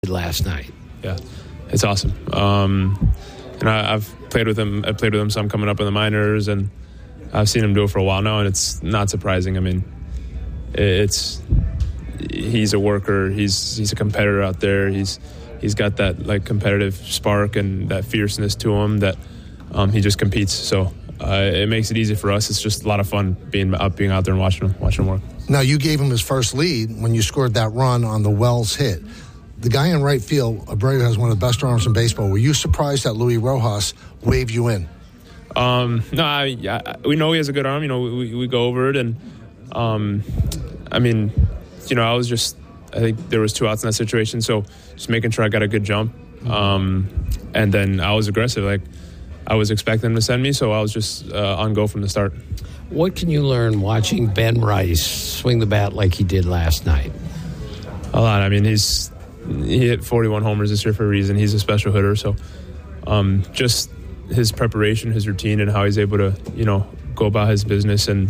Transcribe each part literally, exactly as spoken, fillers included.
last night. Yeah, it's awesome. Um, and I, I've played with him. I played with him some coming up in the minors, and I've seen him do it for a while now, and it's not surprising. I mean, it's he's a worker. He's he's a competitor out there. He's he's got that like competitive spark and that fierceness to him that um, he just competes. So uh, it makes it easy for us. It's just a lot of fun being out being out there and watching him watching him work. Now, you gave him his first lead when you scored that run on the Wells hit. The guy in right field, Abreu, has one of the best arms in baseball. Were you surprised that Luis Rojas waved you in? Um, no, I, I, we know he has a good arm. You know, we, we go over it, and um, I mean, you know, I was just, I think there was two outs in that situation, so just making sure I got a good jump, um, and then I was aggressive. Like I was expecting him to send me, so I was just uh, on go from the start. What can you learn watching Ben Rice swing the bat like he did last night? A lot. I mean, he's he hit forty-one homers this year for a reason. He's a special hitter, so um, just his preparation, his routine, and how he's able to, you know, go about his business and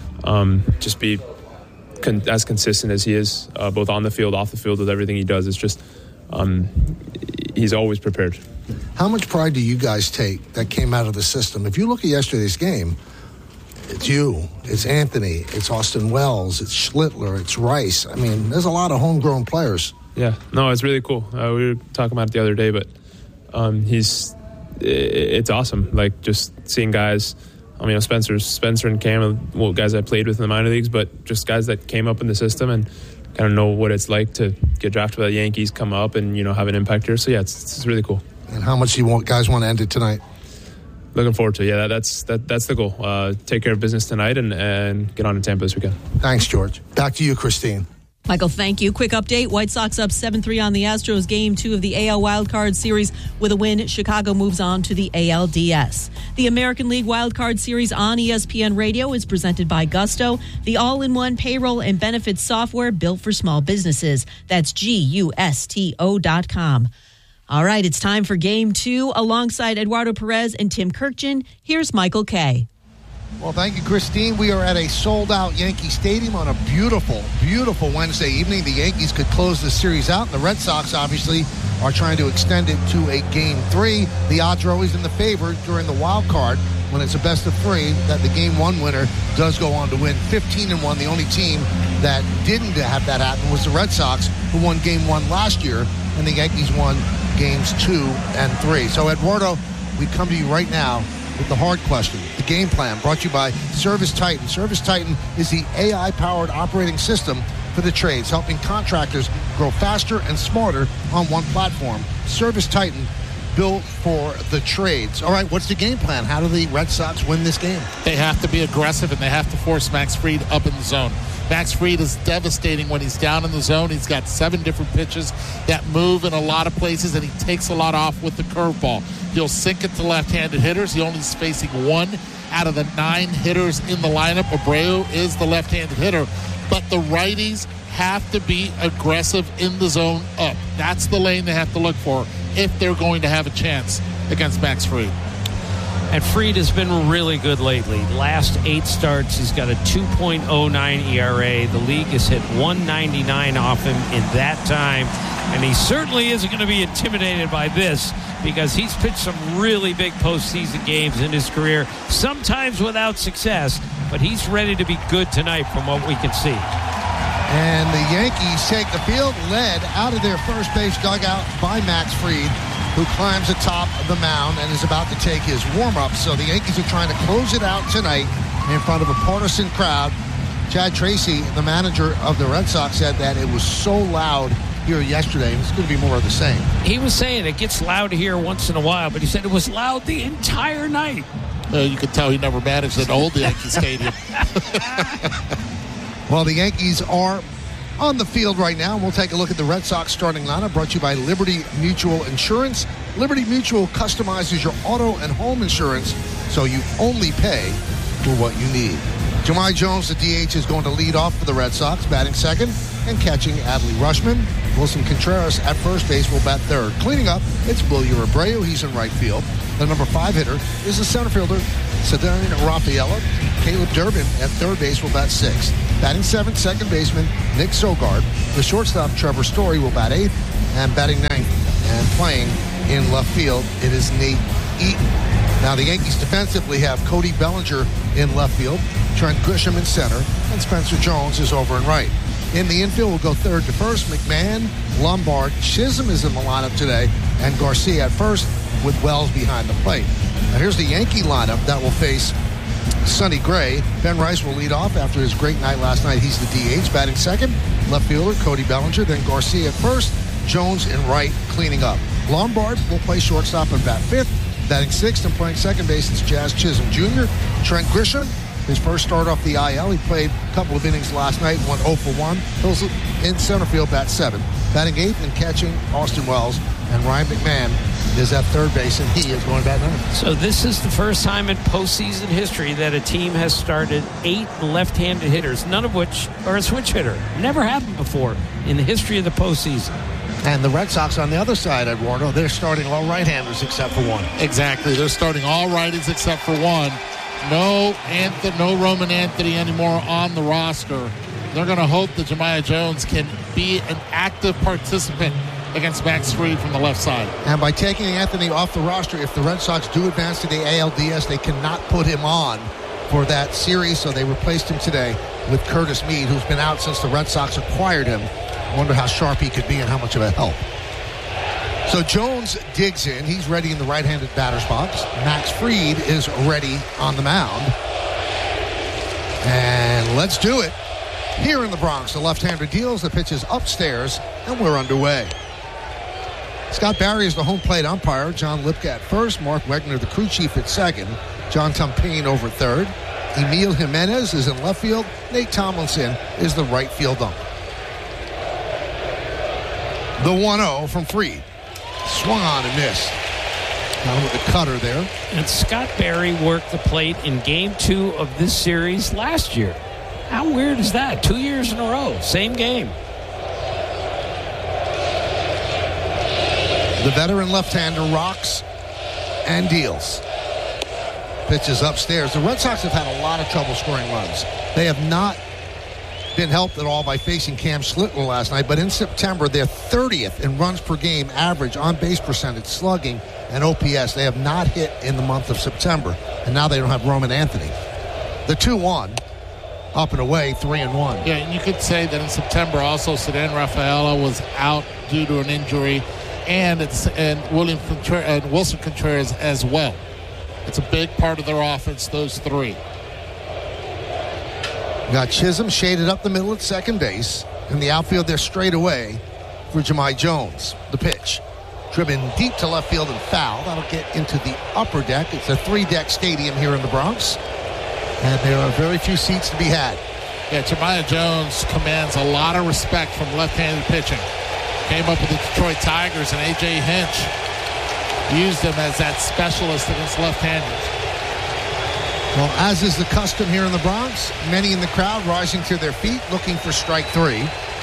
um, just be con- as consistent as he is, uh, both on the field, off the field, with everything he does. It's just um, he's always prepared. How much pride do you guys take that came out of the system? If you look at yesterday's game, it's you, it's Anthony, it's Austin Wells, it's Schlittler, it's Rice. I mean, there's a lot of homegrown players. Yeah, no, it's really cool. Uh, we were talking about it the other day, but um, he's it's awesome. Like just seeing guys. I mean, Spencer, Spencer and Cam, well, guys I played with in the minor leagues, but just guys that came up in the system and kind of know what it's like to get drafted by the Yankees, come up and, you know, have an impact here. So yeah, it's, it's really cool. And how much do you want guys want to end it tonight? Looking forward to it. Yeah, that, that's that, that's the goal. Uh, take care of business tonight and, and get on to Tampa this weekend. Thanks, George. Back to you, Christine. Michael, thank you. Quick update. White Sox up seven three on the Astros. Game two of the A L Wildcard Series. With a win, Chicago moves on to the A L D S. The American League Wildcard Series on E S P N Radio is presented by Gusto, the all-in-one payroll and benefits software built for small businesses. That's G U S T O dot com. All right, it's time for Game two. Alongside Eduardo Perez and Tim Kirkjian, here's Michael Kay. Well, thank you, Christine. We are at a sold-out Yankee Stadium on a beautiful, beautiful Wednesday evening. The Yankees could close the series out. The Red Sox, obviously, are trying to extend it to a Game three. The odds are always in the favor during the wild card when it's a best of three that the Game one winner does go on to win fifteen and one. The only team that didn't have that happen was the Red Sox, who won Game one last year, and the Yankees won Games two and three. So, Eduardo, we come to you right now with the hard question, the game plan, brought to you by Service Titan. Service Titan is the A I-powered operating system for the trades, helping contractors grow faster and smarter on one platform. Service Titan, built for the trades. All right, what's the game plan? How do the Red Sox win this game? They have to be aggressive, and they have to force Max Fried up in the zone. Max Fried is devastating when he's down in the zone. He's got seven different pitches that move in a lot of places, and he takes a lot off with the curveball. He'll sink it to left-handed hitters. He only is facing one out of the nine hitters in the lineup. Abreu is the left-handed hitter, but the righties have to be aggressive in the zone up. That's the lane they have to look for if they're going to have a chance against Max Fried. And Fried has been really good lately. Last eight starts, he's got a two point oh nine E R A. The league has hit one ninety-nine off him in that time. And he certainly isn't going to be intimidated by this because he's pitched some really big postseason games in his career, sometimes without success. But he's ready to be good tonight from what we can see. And the Yankees take the field, led out of their first base dugout by Max Fried, who climbs atop the mound and is about to take his warm-up. So the Yankees are trying to close it out tonight in front of a partisan crowd. Chad Tracy, the manager of the Red Sox, said that it was so loud here yesterday, and it's going to be more of the same. He was saying it gets loud here once in a while, but he said it was loud the entire night. Uh, you could tell he never managed an old Yankee Stadium. Well, the Yankees are on the field right now, and we'll take a look at the Red Sox starting lineup, brought to you by Liberty Mutual Insurance. Liberty Mutual customizes your auto and home insurance so you only pay for what you need. Jahmai Jones, the D H, is going to lead off for the Red Sox, batting second. and catching Adley Rushman. Wilson Contreras at first base will bat third. Cleaning up, it's Wilyer Abreu. He's in right field. The number five hitter is the center fielder, Cedric Rafaela. Caleb Durbin at third base will bat sixth. Batting seventh, second baseman Nick Sogard. The shortstop, Trevor Story, will bat eighth. And batting ninth and playing in left field, it is Nate Eaton. Now the Yankees defensively have Cody Bellinger in left field, Trent Grisham in center, and Spencer Jones is over in right. In the infield, we'll go third to first. McMahon, Lombard, Chisholm is in the lineup today, and Garcia at first with Wells behind the plate. Now here's the Yankee lineup that will face Sonny Gray. Ben Rice will lead off after his great night last night. He's the D H. Batting second, left fielder Cody Bellinger, then Garcia at first, Jones in right, cleaning up. Lombard will play shortstop and bat fifth. Batting sixth and playing second base is Jazz Chisholm Junior Trent Grisham, his first start off the I L. He played a couple of innings last night, went oh for one. He'll in center field, bat seven. Batting eighth and catching Austin Wells. And Ryan McMahon is at third base, and he is going bat nine. So this is the first time in postseason history that a team has started eight left-handed hitters, none of which are a switch hitter. Never happened before in the history of the postseason. And the Red Sox on the other side, Eduardo, they're starting all right-handers except for one. Exactly. They're starting all righties except for one. No Anthony, no Roman Anthony anymore on the roster. They're going to hope that Jemiah Jones can be an active participant against Max Fried from the left side. And by taking Anthony off the roster, if the Red Sox do advance to the A L D S, they cannot put him on for that series, so they replaced him today with Curtis Mead, who's been out since the Red Sox acquired him. I wonder how sharp he could be and how much of a help. So Jones digs in. He's ready in the right-handed batter's box. Max Fried is ready on the mound. And let's do it. Here in the Bronx, the left-hander deals. The pitch is upstairs, and we're underway. Scott Barry is the home plate umpire. John Lipka at first. Mark Wegner, the crew chief, at second. John Tumpane over third. Emil Jimenez is in left field. Nate Tomlinson is the right field ump. The one oh from Fried. Swung on and missed. Down with the cutter there. And Scott Barry worked the plate in game two of this series last year. How weird is that? Two years in a row. Same game. The veteran left-hander rocks and deals. Pitches upstairs. The Red Sox have had a lot of trouble scoring runs. They have not been helped at all by facing Cam Schlittler last night, but in September, they're thirtieth in runs per game average, on base percentage, slugging, and O P S. They have not hit in the month of September, and now they don't have Roman Anthony. The two one, up and away, three and one. Yeah, and you could say that in September also, Cedric Rafaela was out due to an injury, and it's and William Contreras, and Wilson Contreras as well. It's a big part of their offense, those three. Got Chisholm shaded up the middle at second base. In the outfield, they're straight away for Jemiah Jones. The pitch. Driven deep to left field and foul. That'll get into the upper deck. It's a three-deck stadium here in the Bronx. And there are very few seats to be had. Yeah, Jemiah Jones commands a lot of respect from left-handed pitching. Came up with the Detroit Tigers, and A J Hinch used him as that specialist against left-handers. Well, as is the custom here in the Bronx, many in the crowd rising to their feet looking for strike three.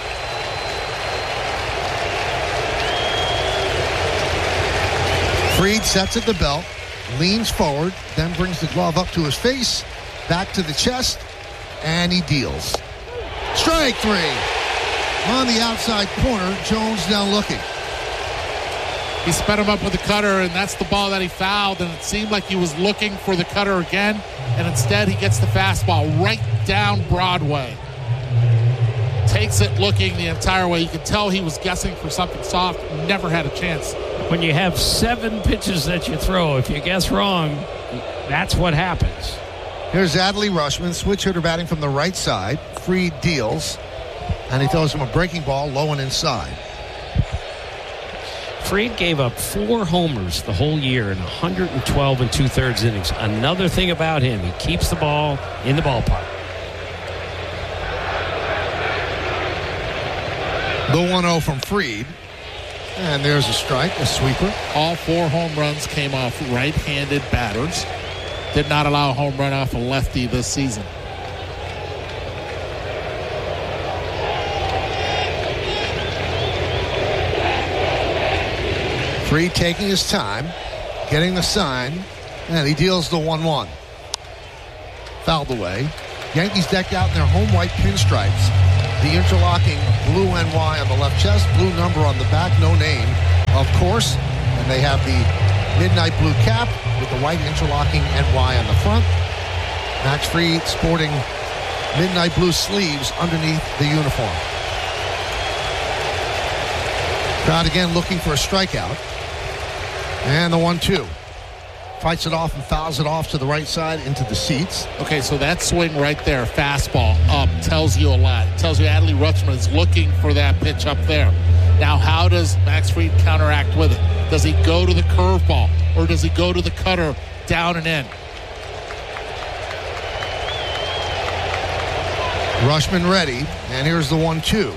Fried sets at the belt, leans forward, then brings the glove up to his face, back to the chest, and he deals. Strike three. On the outside corner, Jones now looking. He sped him up with the cutter, and that's the ball that he fouled, and it seemed like he was looking for the cutter again, and instead he gets the fastball right down Broadway. Takes it looking the entire way. You could tell he was guessing for something soft, never had a chance. When you have seven pitches that you throw, if you guess wrong, that's what happens. Here's Adley Rushman, switch hitter batting from the right side. Fried deals, and he throws him a breaking ball low and inside. Fried gave up four homers the whole year in one hundred twelve and two-thirds innings. Another thing about him, he keeps the ball in the ballpark. The one oh from Fried. And there's a strike, a sweeper. All four home runs came off right-handed batters. Did not allow a home run off a lefty this season. Fried taking his time, getting the sign, and he deals the one one. Fouled away. Yankees decked out in their home white pinstripes. The interlocking blue N Y on the left chest, blue number on the back, no name, of course. And they have the midnight blue cap with the white interlocking N Y on the front. Max Fried sporting midnight blue sleeves underneath the uniform. Crowd again looking for a strikeout. And the one two. Fights it off and fouls it off to the right side into the seats. Okay, so that swing right there, fastball up, tells you a lot. It tells you Adley Rutschman is looking for that pitch up there. Now, how does Max Fried counteract with it? Does he go to the curveball, or does he go to the cutter down and in? Rutschman ready, and here's the one two.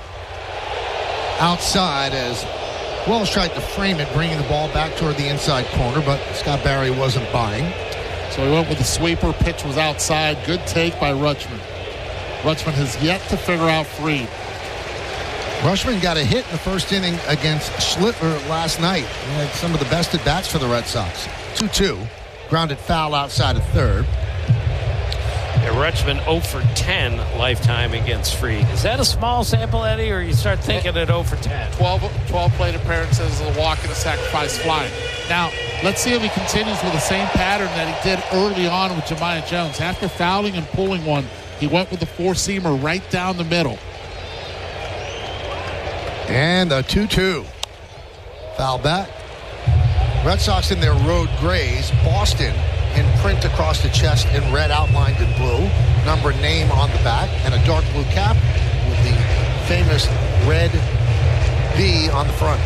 Outside as Wells tried to frame it, bringing the ball back toward the inside corner, but Scott Barry wasn't buying. So he went with the sweeper. Pitch was outside. Good take by Rutschman. Rutschman has yet to figure out Fried. Rutschman got a hit in the first inning against Schlittler last night. He had some of the best at-bats for the Red Sox. two two. Grounded foul outside of third. Yeah, Rutschman oh for ten lifetime against Fried. Is that a small sample, Eddie, or you start thinking at oh for ten? twelve, twelve plate appearances, a walk and a sacrifice fly. Now, let's see if he continues with the same pattern that he did early on with Jemiah Jones. After fouling and pulling one, he went with the four-seamer right down the middle. And the two two. Foul back. Red Sox in their road grays. Boston in print across the chest in red outlined in blue. Number and name on the back. And a dark blue cap with the famous red V on the front.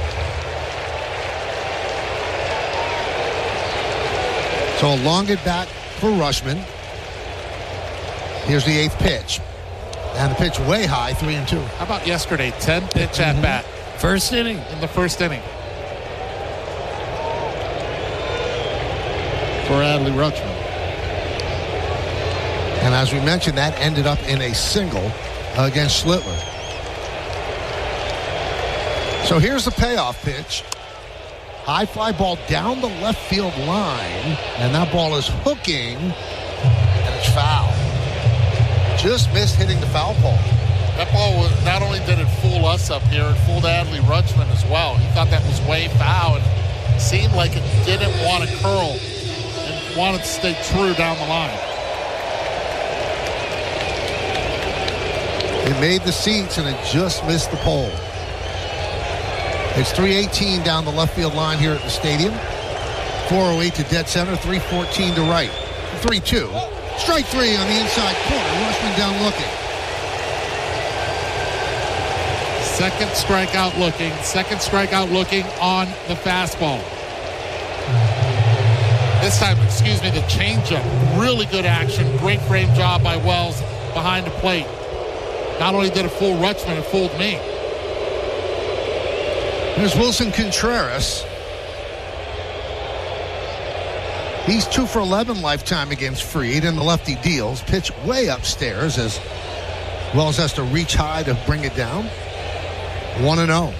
So a long at bat for Rutschman. Here's the eighth pitch. And the pitch way high, three and two. How about yesterday? ten pitch at bat. First inning. In the first inning. For Adley Rutschman. And as we mentioned, that ended up in a single against Schlittler. So here's the payoff pitch. High fly ball down the left field line. And that ball is hooking. And it's foul. Just missed hitting the foul pole. That ball, was, not only did it fool us up here, it fooled Adley Rutschman as well. He thought that was way foul and seemed like it didn't want to curl and wanted to stay true down the line. It made the seats and it just missed the pole. It's three eighteen down the left field line here at the stadium. four oh eight to dead center, three fourteen to right. three two. Strike three on the inside corner. Rutschman down looking. Second strikeout looking. Second strikeout looking on the fastball. This time, excuse me, the changeup. Really good action. Great frame job by Wells behind the plate. Not only did it fool Rutschman, it fooled me. There's Wilson Contreras. He's two for eleven lifetime against Fried, and the lefty deals. Pitch way upstairs as Wells has to reach high to bring it down. one and oh.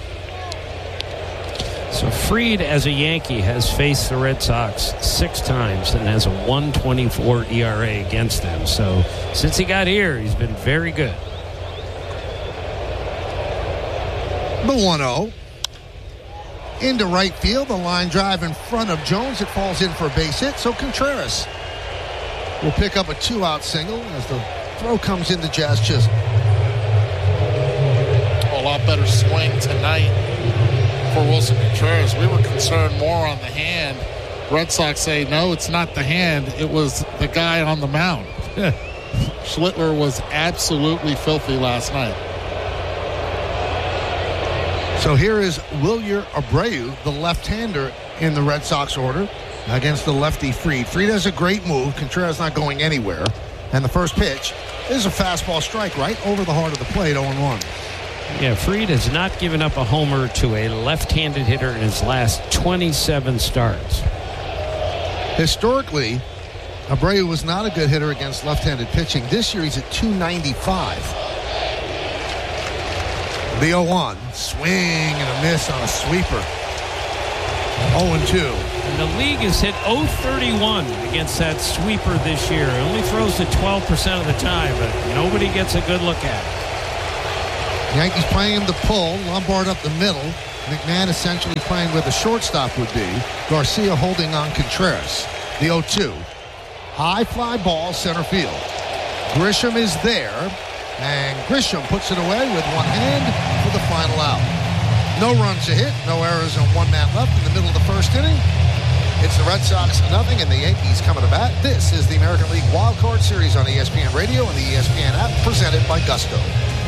So Fried, as a Yankee, has faced the Red Sox six times and has a one twenty-four E R A against them. So since he got here, he's been very good. The one oh. Into right field, the line drive in front of Jones. It falls in for a base hit, so Contreras will pick up a two-out single as the throw comes into Jazz Chisholm. A lot better swing tonight for Wilson Contreras. We were concerned more on the hand. Red Sox say, no, it's not the hand. It was the guy on the mound. Schlittler was absolutely filthy last night. So here is Wilyer Abreu, the left-hander in the Red Sox order, against the lefty Fried. Fried has a great move. Contreras not going anywhere. And the first pitch is a fastball strike right over the heart of the plate, oh and one. Yeah, Fried has not given up a homer to a left-handed hitter in his last twenty-seven starts. Historically, Abreu was not a good hitter against left-handed pitching. This year he's at two ninety-five. The oh one, swing and a miss on a sweeper. oh and two. And the league has hit oh thirty-one against that sweeper this year. It only throws it twelve percent of the time, but nobody gets a good look at it. Yankees playing him to pull. Lombard up the middle. McMahon essentially playing where the shortstop would be. Garcia holding on Contreras. The oh two. High fly ball, center field. Grisham is there, and Grisham puts it away with one hand for the final out. No runs to hit, no errors, and one man left in the middle of the first inning. It's the Red Sox nothing, and the Yankees coming to bat. This is the American League Wild Card Series on E S P N Radio and the E S P N app, presented by Gusto.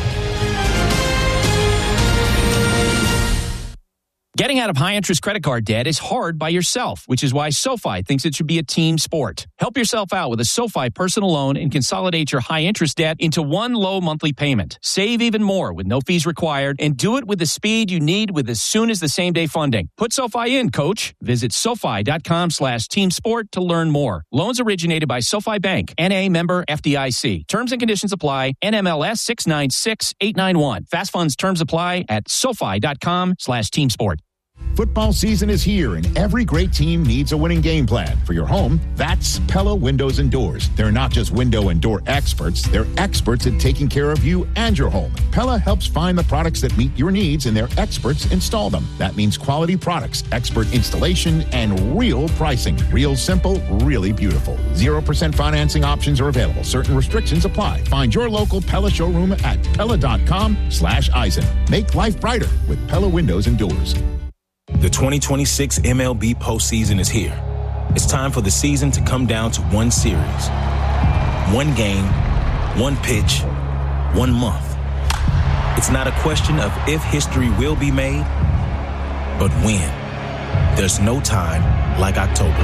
Getting out of high-interest credit card debt is hard by yourself, which is why SoFi thinks it should be a team sport. Help yourself out with a SoFi personal loan and consolidate your high-interest debt into one low monthly payment. Save even more with no fees required, and do it with the speed you need with as soon as the same-day funding. Put SoFi in, coach. Visit SoFi.com slash team sport to learn more. Loans originated by SoFi Bank, N A member F D I C. Terms and conditions apply. N M L S six nine six eight nine one. Fast funds terms apply at SoFi.com slash team sport. Football season is here, and every great team needs a winning game plan. For your home, that's Pella Windows and Doors. They're not just window and door experts, they're experts at taking care of you and your home. Pella helps find the products that meet your needs, and their experts install them. That means quality products, expert installation, and real pricing. Real simple, really beautiful. zero percent financing options are available. Certain restrictions apply. Find your local Pella showroom at Pella.com slash Eisen. Make life brighter with Pella Windows and Doors. The twenty twenty-six M L B postseason is here. It's time for the season to come down to one series. One game, one pitch, one month. It's not a question of if history will be made, but when. There's no time like October.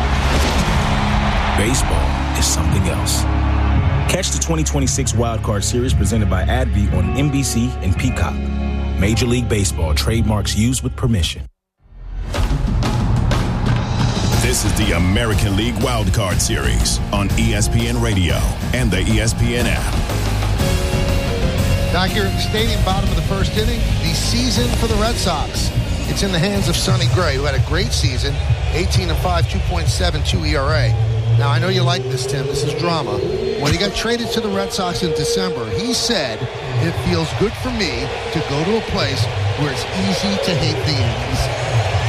Baseball is something else. Catch the twenty twenty-six Wild Card Series presented by A D V on N B C and Peacock. Major League Baseball trademarks used with permission. This is the American League Wild Card Series on E S P N Radio and the E S P N app. Back here at the stadium, bottom of the first inning, the season for the Red Sox. It's in the hands of Sonny Gray, who had a great season, eighteen and five, two point seven two E R A. Now, I know you like this, Tim. This is drama. When he got traded to the Red Sox in December, he said, "It feels good for me to go to a place where it's easy to hate the Yankees."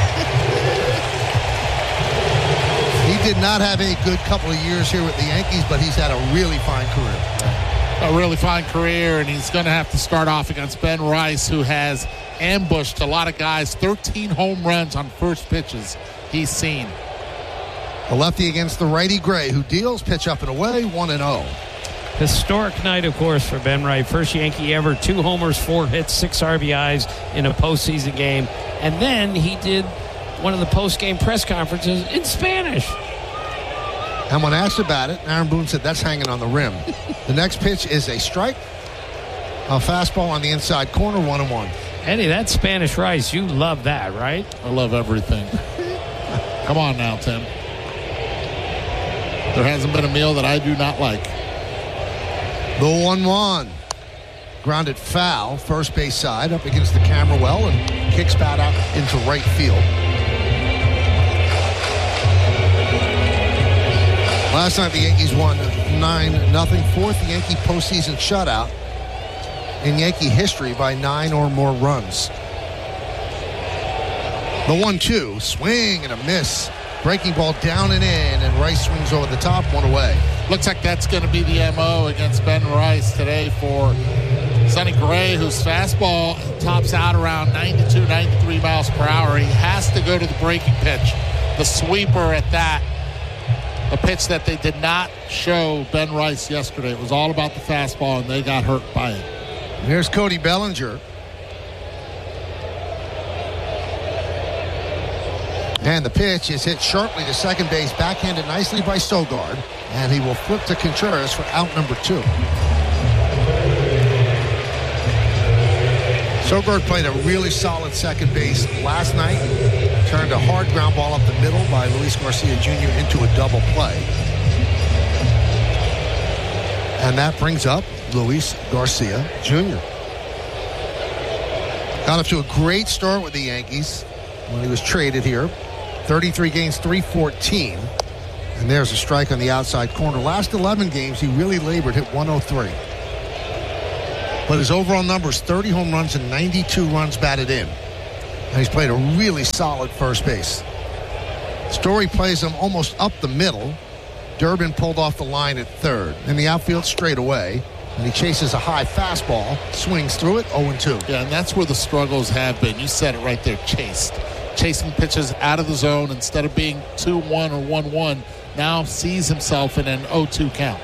He did not have a good couple of years here with the Yankees, but he's had a really fine career. A really fine career, and he's going to have to start off against Ben Rice, who has ambushed a lot of guys. thirteen home runs on first pitches he's seen. A lefty against the righty Gray, who deals pitch up and away, one and oh. Historic night, of course, for Ben Wright. First Yankee ever, two homers, four hits, six R B Is in a postseason game. And then he did one of the post-game press conferences in Spanish. And when asked about it, Aaron Boone said, "That's hanging on the rim." The next pitch is a strike. A fastball on the inside corner, one and one. Eddie, that's Spanish rice. You love that, right? I love everything. Come on now, Tim. There hasn't been a meal that I do not like. The one one. Grounded foul, first base side, up against the camera well, and kicks bat out into right field. Last night the Yankees won nine nothing. Fourth Yankee postseason shutout in Yankee history by nine or more runs. The one two, swing and a miss. Breaking ball down and in, and Rice swings over the top, one away. Looks like that's going to be the M O against Ben Rice today for Sonny Gray, whose fastball tops out around ninety-two, ninety-three miles per hour. He has to go to the breaking pitch, the sweeper at that. A pitch that they did not show Ben Rice yesterday. It was all about the fastball, and they got hurt by it. Here's Cody Bellinger. And the pitch is hit sharply to second base, backhanded nicely by Sogard. And he will flip to Contreras for out number two. Sogard played a really solid second base last night. Turned a hard ground ball up the middle by Luis Garcia Junior into a double play. And that brings up Luis Garcia Junior Got off to a great start with the Yankees. when he was traded here. thirty-three games, three fourteen. And there's a strike on the outside corner. Last eleven games, he really labored, hit one oh three. But his overall number is thirty home runs and ninety-two runs batted in. And he's played a really solid first base. Story plays him almost up the middle. Durbin pulled off the line at third. In the outfield, straight away. And he chases a high fastball, swings through it, oh and two. Yeah, and that's where the struggles have been. You said it right there, chased. Chasing pitches out of the zone instead of being two one or one one. Now sees himself in an oh two count.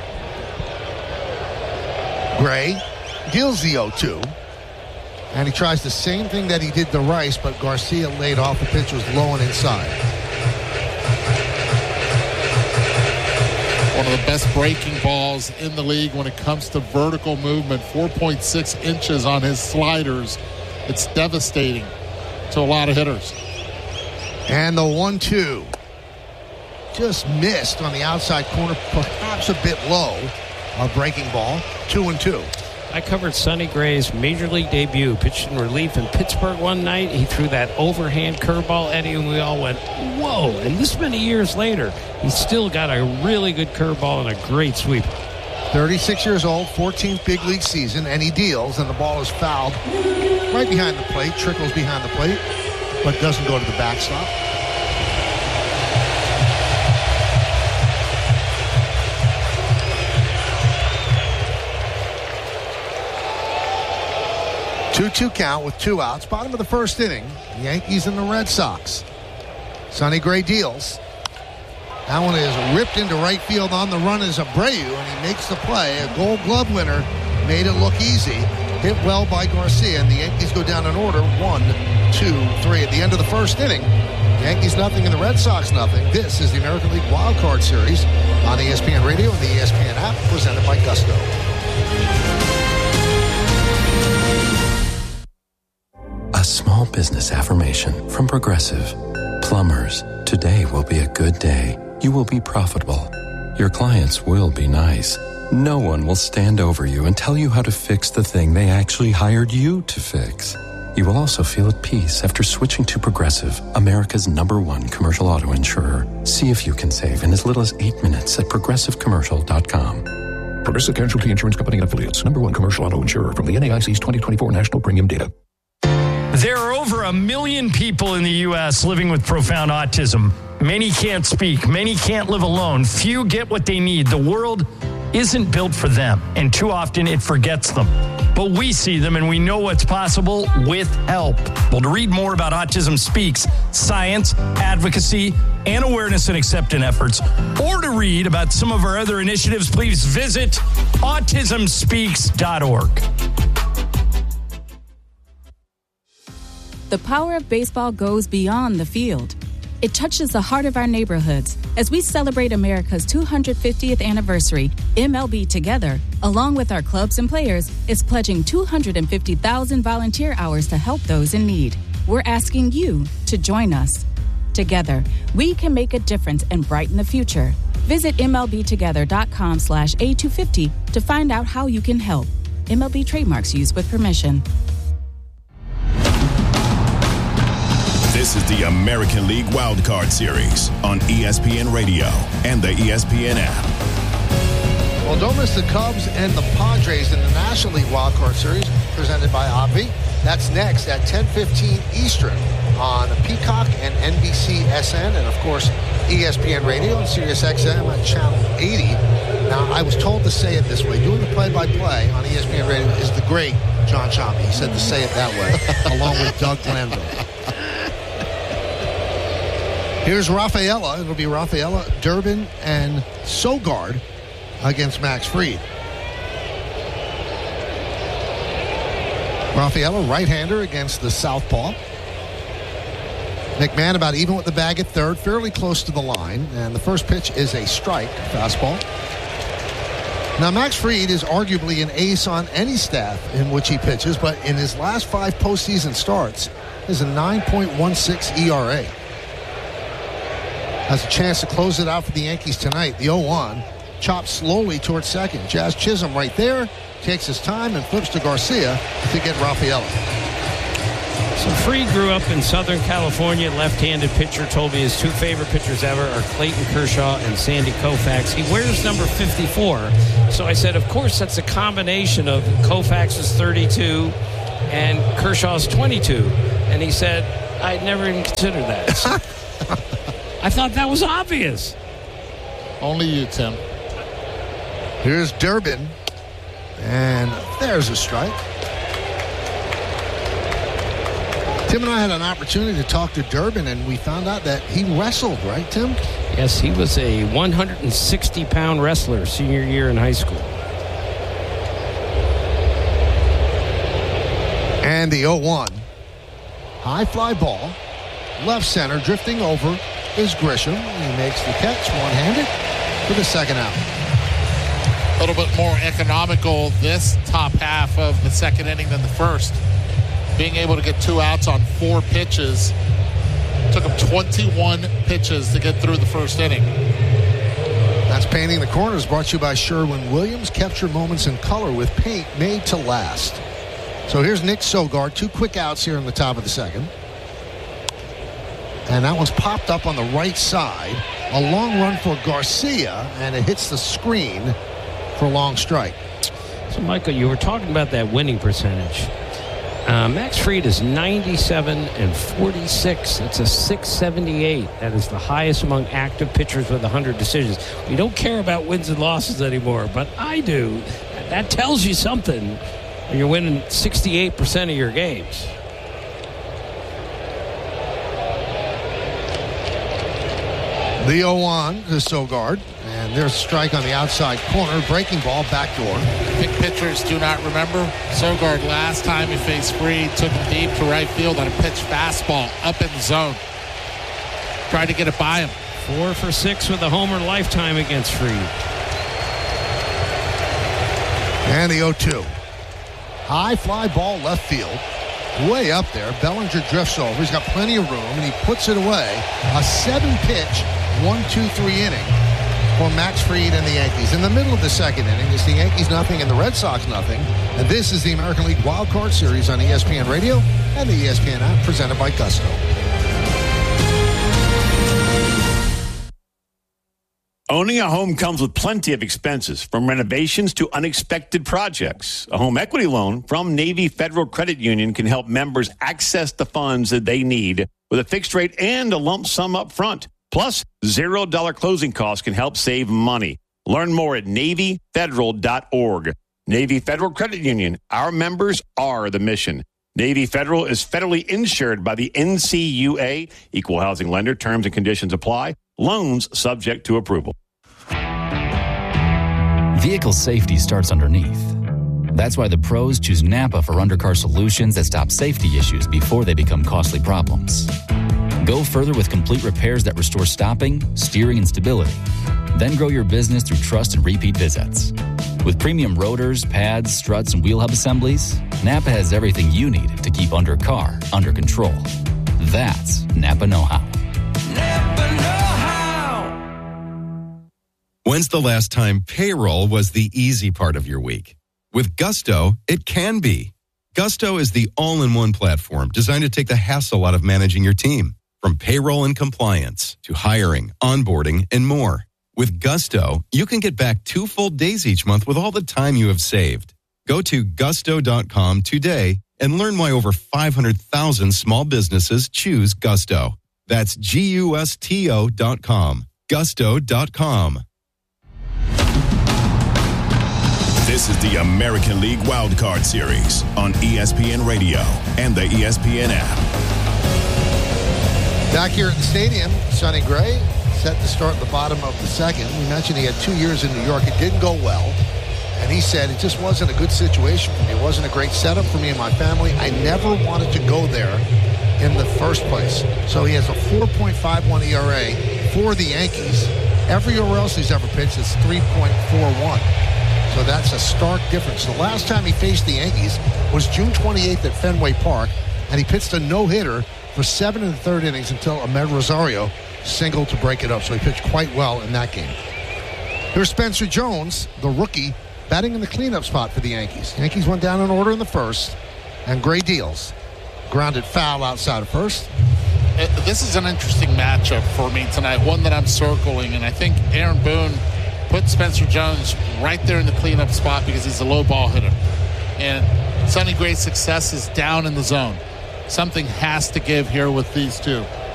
Gray deals the oh two. And he tries the same thing that he did to Rice, but Garcia laid off. The pitch was low and inside. One of the best breaking balls in the league when it comes to vertical movement. four point six inches on his sliders. It's devastating to a lot of hitters. And the one two. Just missed on the outside corner, perhaps a bit low. A breaking ball, two and two. I covered Sonny Gray's major league debut, pitched in relief in Pittsburgh one night. He threw that overhand curveball, Eddie, and we all went, whoa. And this many years later, he's still got a really good curveball and a great sweeper. thirty-six years old, fourteenth big league season, and he deals, and the ball is fouled right behind the plate, trickles behind the plate, but doesn't go to the backstop. two two count with two outs. Bottom of the first inning. Yankees and the Red Sox. Sonny Gray deals. That one is ripped into right field. On the run is Abreu, and he makes the play. A Gold Glove winner. Made it look easy. Hit well by Garcia, and the Yankees go down in order. One, two, three. At the end of the first inning, Yankees nothing and the Red Sox nothing. This is the American League Wild Card Series on E S P N Radio and the E S P N app, presented by Gusto. A small business affirmation from Progressive. Plumbers, today will be a good day. You will be profitable. Your clients will be nice. No one will stand over you and tell you how to fix the thing they actually hired you to fix. You will also feel at peace after switching to Progressive, America's number one commercial auto insurer. See if you can save in as little as eight minutes at progressive commercial dot com. Progressive Casualty Insurance Company and Affiliates. Number one commercial auto insurer from the N A I C's twenty twenty-four National Premium Data. There are over a million people in the U S living with profound autism. Many can't speak. Many can't live alone. Few get what they need. The world isn't built for them, and too often it forgets them. But we see them, and we know what's possible with help. Well, to read more about Autism Speaks, science, advocacy, and awareness and acceptance efforts, or to read about some of our other initiatives, please visit autism speaks dot org. The power of baseball goes beyond the field. It touches the heart of our neighborhoods. As we celebrate America's two hundred fiftieth anniversary, M L B Together, along with our clubs and players, is pledging two hundred fifty thousand volunteer hours to help those in need. We're asking you to join us. Together, we can make a difference and brighten the future. Visit M L B together dot com slash A two fifty to find out how you can help. M L B trademarks used with permission. This is the American League Wild Card Series on E S P N Radio and the E S P N app. Well, don't miss the Cubs and the Padres in the National League Wild Card Series presented by Obvi. That's next at ten fifteen Eastern on Peacock and N B C S N, and of course E S P N Radio and Sirius X M on Channel eighty. Now, I was told to say it this way. Doing the play-by-play on E S P N Radio is the great John Chompy. He said to say it that way, along with Doug Glanville. Here's Rafaela. It'll be Rafaela, Durbin, and Sogard against Max Fried. Rafaela, right-hander against the southpaw. McMahon about even with the bag at third, fairly close to the line. And the first pitch is a strike, fastball. Now, Max Fried is arguably an ace on any staff in which he pitches, but in his last five postseason starts, is a nine point one six E R A. Has a chance to close it out for the Yankees tonight. The oh one chops slowly towards second. Jazz Chisholm right there, takes his time and flips to Garcia to get Rafaela. So Fried grew up in Southern California, left-handed pitcher, told me his two favorite pitchers ever are Clayton Kershaw and Sandy Koufax. He wears number fifty-four. So I said, of course, that's a combination of Koufax's thirty-two and Kershaw's twenty-two. And he said, I'd never even considered that. So I thought that was obvious. Only you, Tim. Here's Durbin. And there's a strike. Tim and I had an opportunity to talk to Durbin, and we found out that he wrestled, right, Tim? Yes, he was a one hundred sixty pound wrestler senior year in high school. And the oh one. High fly ball. Left center, drifting over is Grisham. He makes the catch one-handed for the second out. A little bit more economical this top half of the second inning than the first. Being able to get two outs on four pitches. Took him twenty-one pitches to get through the first inning. That's Painting the Corners, brought to you by Sherwin-Williams. Capture moments in color with paint made to last. So here's Nick Sogard. Two quick outs here in the top of the second. And that one's popped up on the right side. A long run for Garcia, and it hits the screen for a long strike. So, Michael, you were talking about that winning percentage. Uh, Max Fried is ninety-seven and forty-six. That's a six seventy-eight. That is the highest among active pitchers with one hundred decisions. We don't care about wins and losses anymore, but I do. That tells you something when you're winning sixty-eight percent of your games. The oh one to Sogard. And there's a strike on the outside corner. Breaking ball, backdoor. Pick pitchers do not remember. Sogard, last time he faced Fried, took him deep to right field on a pitch fastball up in the zone. Tried to get it by him. Four for six with a homer lifetime against Fried. And the oh two. High fly ball left field. Way up there. Bellinger drifts over. He's got plenty of room, and he puts it away. A seven-pitch, one two three inning for Max Fried and the Yankees. In the middle of the second inning, it's the Yankees nothing and the Red Sox nothing. And this is the American League Wild Card Series on E S P N Radio and the E S P N app, presented by Gusto. Owning a home comes with plenty of expenses, from renovations to unexpected projects. A home equity loan from Navy Federal Credit Union can help members access the funds that they need with a fixed rate and a lump sum up front. Plus, zero dollar closing costs can help save money. Learn more at Navy Federal dot org. Navy Federal Credit Union. Our members are the mission. Navy Federal is federally insured by the N C U A. Equal housing lender. Terms and conditions apply. Loans subject to approval. Vehicle safety starts underneath. That's why the pros choose Napa for undercar solutions that stop safety issues before they become costly problems. Go further with complete repairs that restore stopping, steering, and stability. Then grow your business through trust and repeat visits. With premium rotors, pads, struts, and wheel hub assemblies, Napa has everything you need to keep undercar under control. That's Napa know-how. Napa know-how. When's the last time payroll was the easy part of your week? With Gusto, it can be. Gusto is the all-in-one platform designed to take the hassle out of managing your team. From payroll and compliance to hiring, onboarding, and more. With Gusto, you can get back two full days each month with all the time you have saved. Go to gusto dot com today and learn why over five hundred thousand small businesses choose Gusto. That's G U S T O dot com. gusto dot com. This is the American League Wild Card Series on E S P N Radio and the E S P N app. Back here at the stadium, Sonny Gray set to start at the bottom of the second. We mentioned he had two years in New York. It didn't go well. And he said, it just wasn't a good situation for me. It wasn't a great setup for me and my family. I never wanted to go there in the first place. So he has a four point five one E R A for the Yankees. Everywhere else he's ever pitched is three point four one. So that's a stark difference. The last time he faced the Yankees was June twenty-eighth at Fenway Park, and he pitched a no-hitter for seven and the third innings until Ahmed Rosario singled to break it up. So he pitched quite well in that game. Here's Spencer Jones, the rookie, batting in the cleanup spot for the Yankees. Yankees went down in order in the first, and Gray deals. Grounded foul outside of first. Uh, this is an interesting matchup for me tonight, one that I'm circling, and I think Aaron Boone put Spencer Jones right there in the cleanup spot because he's a low ball hitter. And Sonny Gray's success is down in the zone. Something has to give here with these two.